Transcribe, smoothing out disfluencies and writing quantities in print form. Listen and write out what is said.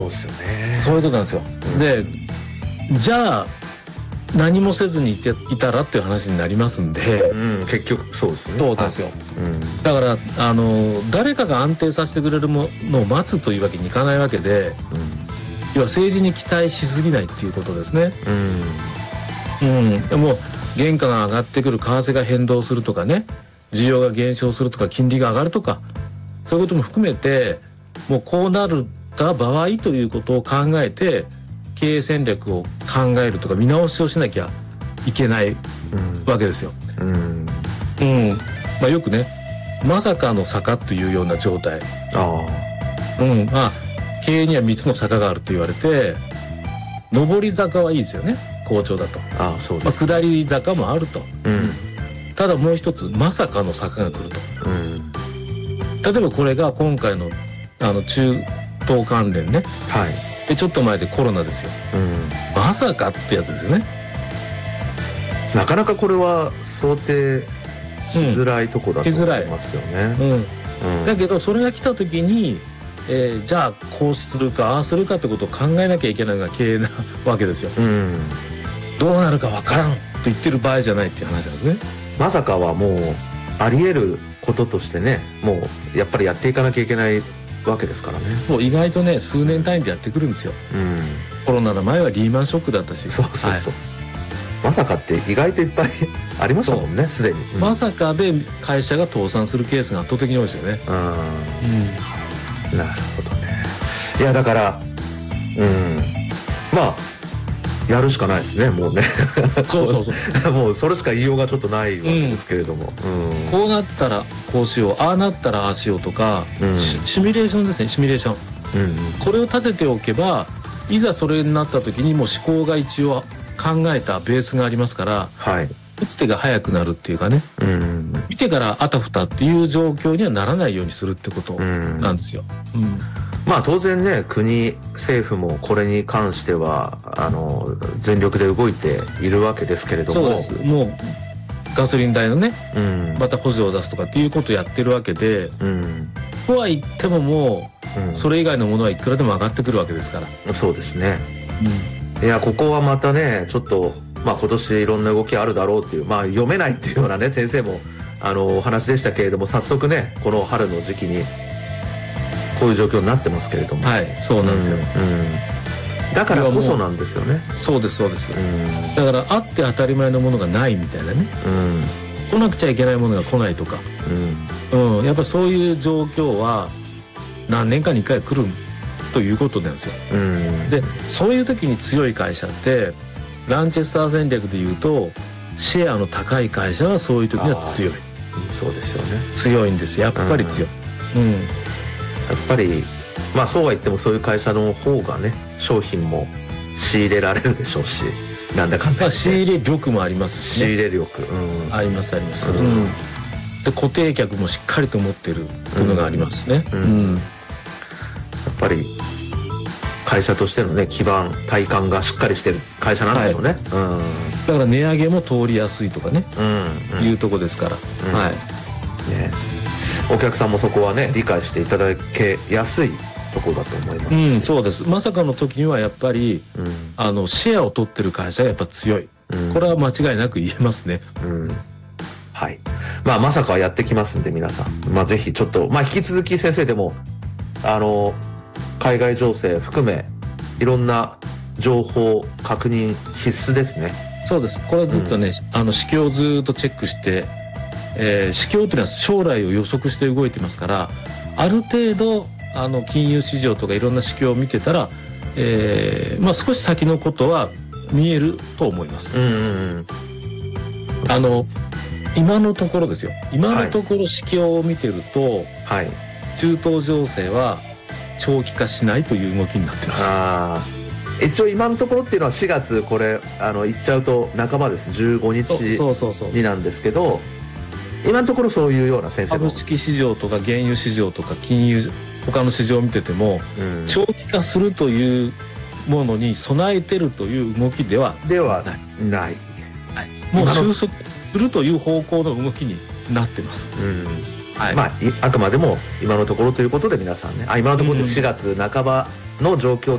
そうですよね。 そういうことなんですよ。で、じゃあ何もせずにいたらっていう話になりますんで、 結局そうですね。 そうですよ。だから誰かが安定させてくれるものを待つというわけにいかないわけで、要は政治に期待しすぎないっていうことですね。でも原価が上がってくる、為替が変動するとかね、需要が減少するとか、金利が上がるとか、そういうことも含めて、もうこうなった場合ということを考えて経営戦略を考えるとか見直しをしなきゃいけないわけですよ。まあ、よくね、まさかの坂というような状態。まあ経営には3つの坂があると言われて、上り坂はいいですよね、好調だと。 そうです。 下り坂もあると。ただもう一つ、まさかの坂が来ると。例えばこれが今回の中東関連ね。でちょっと前でコロナですよ。まさかってやつですよね。 なかなかこれは想定しづらいとこだと思いますよね。 だけどそれが来た時に、じゃあこうするかああするかってことを考えなきゃいけないのが経営なわけですよ。どうなるかわからんと言ってる場合じゃないっていう話なんですね。 まさかはもうあり得ることとしてね、もうやっぱりやっていかなきゃいけないわけですからね。 もう意外とね、数年単位でやってくるんですよ。コロナの前はリーマンショックだったし。 まさかって意外といっぱいありましたもんね、すでに。 まさかで会社が倒産するケースが圧倒的に多いですよね。 なるほどね。いやだからまあやるしかないですね、もうね。もうそれしか言いようがちょっとないわけですけれども、 こうなったらこうしよう、ああなったらああしようとか、シミュレーションですね、シミュレーション。これを立てておけば、いざそれになった時にもう思考が一応考えたベースがありますから、打つ手が早くなるっていうかね、見てからあたふたっていう状況にはならないようにするってことなんですよ。 まあ当然ね、国政府もこれに関しては全力で動いているわけですけれども、 そうです。もうガソリン代のね、また補助を出すとかっていうことをやってるわけで、とは言ってももう、それ以外のものはいくらでも上がってくるわけですから。 そうですね。いやここはまたね、ちょっとまあ今年いろんな動きあるだろうっていう、まあ読めないっていうようなね、先生もお話でしたけれども、早速ねこの春の時期にこういう状況になってますけれども、 そうなんですよ。 だからこそなんですよね。 そうです。だからあって当たり前のものがないみたいなね、来なくちゃいけないものが来ないとか、やっぱりそういう状況は何年かに1回来るということなんですよ。でそういう時に強い会社って、ランチェスター戦略でいうとシェアの高い会社はそういう時には強い。 そうですよね。 強いんです、やっぱり強い。 やっぱりまあそうは言ってもそういう会社の方がね、商品も仕入れられるでしょうし、なんだかんだ、 仕入れ力もありますし、 仕入れ力、 あります。で固定客もしっかりと持ってるというのがありますね。やっぱり会社としてのね基盤、体幹がしっかりしてる会社なんでしょうね。 だから値上げも通りやすいとかね、いうとこですから。 お客さんもそこはね理解していただけやすいところだと思います。 そうです。まさかの時にはやっぱり、シェアを取ってる会社がやっぱ強い。これは間違いなく言えますね。 まさかやってきますんで、皆さんぜひちょっと引き続き先生でも海外情勢含めいろんな情報確認必須ですね。 そうです。これはずっとね、指標をずっとチェックして、指標というのは将来を予測して動いてますから、ある程度金融市場とかいろんな指標を見てたら、少し先のことは見えると思います。今のところですよ。今のところ指標を見てると、中東情勢は長期化しないという動きになってます。 一応今のところっていうのは4月これ言っちゃうと半ばです。15日になんですけど、今のところそういうような先生も株式市場とか原油市場とか金融他の市場を見てても、長期化するというものに備えてるという動きではない。もう収束するという方向の動きになってます。 あくまでも今のところということで皆さんね、今のところで4月半ばの状況